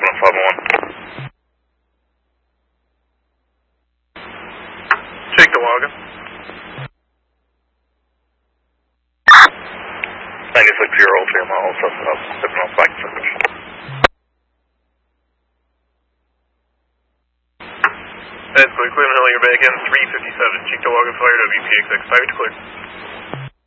7151. Cheektowaga. 96 0 3 miles, stepping off back service. That's clear. Cleveland Hill, you're back in 357. Cheektowaga Fire, WPXX 5 to clear.